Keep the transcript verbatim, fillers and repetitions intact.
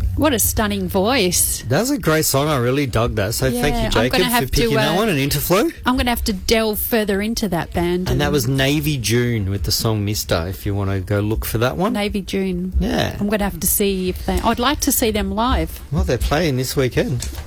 What a stunning voice. That was a great song. I really dug that. So Yeah, thank you, I'm Jacob, gonna for have picking to, uh, that one, an Interflow. I'm going to have to delve further into that band. And that was Navy June with the song Mister, if you want to go look for that one. Navy June. Yeah. I'm going to have to see if they... I'd like to see them live. Well, they're playing this weekend.